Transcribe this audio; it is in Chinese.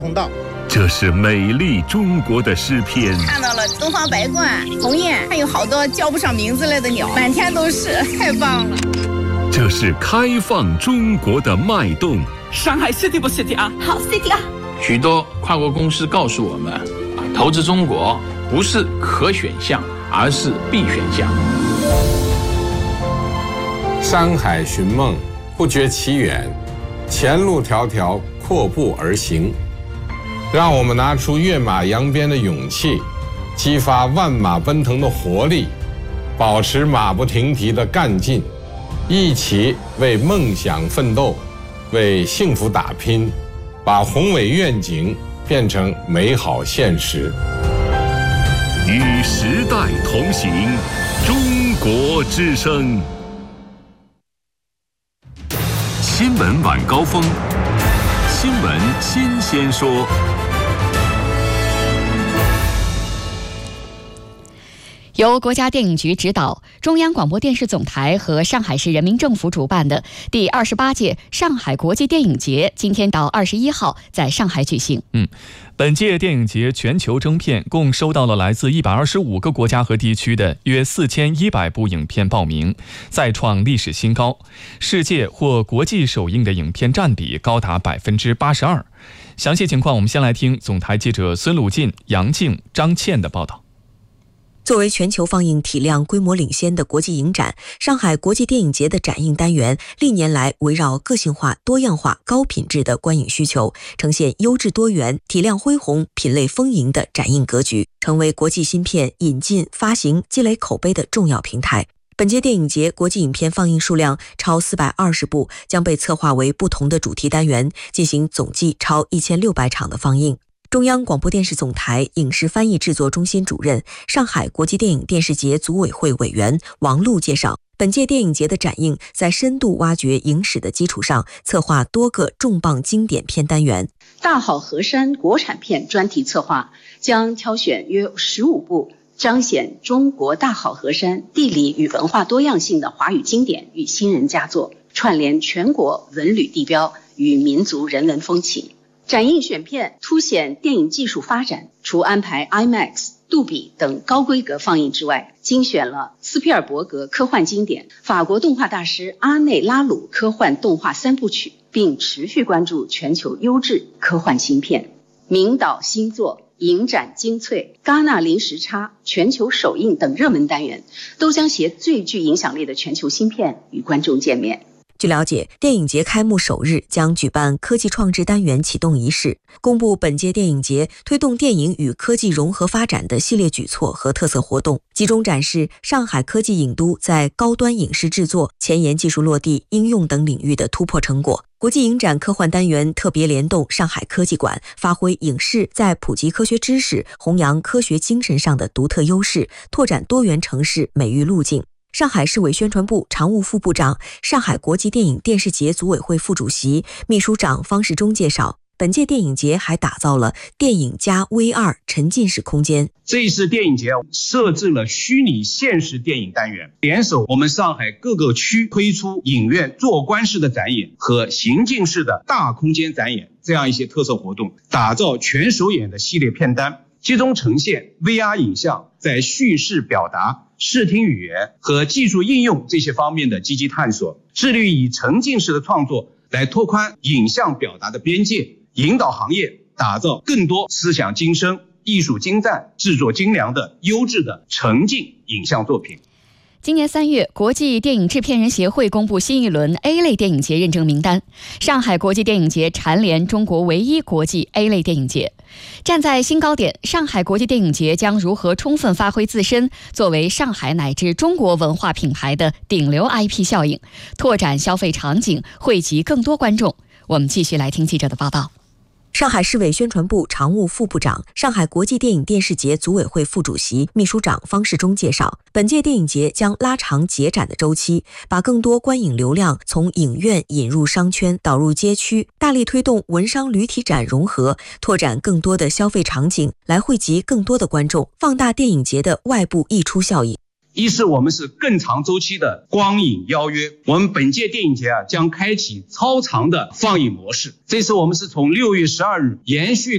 通道。 这是美丽中国的诗篇， 看到了东方白鹳、鸿雁，还有好多叫不上名字来的鸟，满天都是，太棒了。 这是开放中国的脉动。 上海 City 不 City 啊？ 好 City 啊！ 许多跨国公司告诉我们，投资中国不是可选项，而是必选项。 山海寻梦，不觉其远，前路迢迢，阔步而行。让我们拿出跃马扬鞭的勇气，激发万马奔腾的活力，保持马不停蹄的干劲，一起为梦想奋斗，为幸福打拼，把宏伟愿景变成美好现实。 与时代同行，中国之声。新闻晚高峰，新闻新鲜说。 由国家电影局指导，中央广播电视总台和上海市人民政府主办的第28届上海国际电影节，今天到21号在上海举行。 本届电影节全球征片共收到了来自125个国家和地区的约4100部影片报名，再创历史新高。世界或国际首映的影片占比高达82%。详细情况，我们先来听总台记者孙鲁进、杨静、张倩的报道。 作为全球放映体量规模领先的国际影展，上海国际电影节的展映单元历年来围绕个性化、多样化、高品质的观影需求，呈现优质多元、体量恢宏、品类丰盈的展映格局，成为国际新片引进、发行、积累口碑的重要平台。本届电影节国际影片放映数量超420部，将被策划为不同的主题单元，进行总计超1600场的放映。中央广播电视总台影视翻译制作中心主任、上海国际电影电视节组委会委员王璐介绍，本届电影节的展映在深度挖掘影史的基础上，策划多个重磅经典片单元。 大好河山国产片专题策划将挑选约15部彰显中国大好河山地理与文化多样性的华语经典与新人佳作，串联全国文旅地标与民族人文风情。展映选片凸显电影技术发展，除安排 IMAX、杜比等高规格放映之外，精选了斯皮尔伯格科幻经典、法国动画大师阿内拉鲁科幻动画3部曲，并持续关注全球优质科幻新片。名导新作、影展精粹、戛纳零时差、全球首映等热门单元，都将携最具影响力的全球新片与观众见面。 据了解，电影节开幕首日将举办科技创智单元启动仪式，公布本届电影节推动电影与科技融合发展的系列举措和特色活动，集中展示上海科技影都在高端影视制作、前沿技术落地、应用等领域的突破成果。国际影展科幻单元特别联动上海科技馆，发挥影视在普及科学知识、弘扬科学精神上的独特优势，拓展多元城市美育路径。上海市委宣传部常务副部长、上海国际电影电视节组委会副主席、秘书长方世忠介绍，本届电影节还打造了电影加 VR 沉浸式空间。 这一次电影节设置了虚拟现实电影单元，联手我们上海各个区推出影院坐观式的展演和行进式的大空间展演这样一些特色活动，打造全首演的系列片单，集中呈现 VR 影像在叙事表达、视听语言和技术应用这些方面的积极探索，致力以沉浸式的创作来拓宽影像表达的边界，引导行业打造更多思想精深、艺术精湛、制作精良的优质的沉浸影像作品。 今年3月，国际电影制片人协会公布新一轮 A 类电影节认证名单。上海国际电影节蝉联中国唯一国际 A 类电影节。站在新高点，上海国际电影节将如何充分发挥自身作为上海乃至中国文化品牌的顶流 IP 效应，拓展消费场景，惠及更多观众？我们继续来听记者的报道。 上海市委宣传部常务副部长、上海国际电影电视节组委会副主席、秘书长方世忠介绍，本届电影节将拉长节展的周期，把更多观影流量从影院引入商圈，导入街区，大力推动文商旅体展融合，拓展更多的消费场景，来惠及更多的观众，放大电影节的外部溢出效应。 一是我们是更长周期的光影邀约，我们本届电影节将开启超长的放映模式。这次我们是从6月12日延续